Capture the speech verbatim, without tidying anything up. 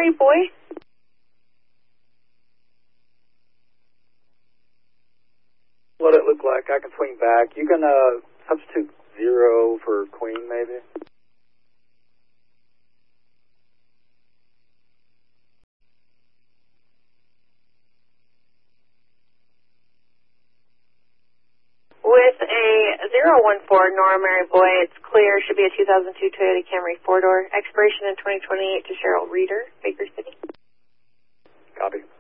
Mary Boy. What it look like? I can swing back. You can uh, substitute zero for queen, maybe. With a zero one four Nora Mary Boy, it's clear. Should be a two thousand two Toyota Camry four-door. Expiration in twenty twenty-eight to Cheryl Reeder, Baker City. Copy.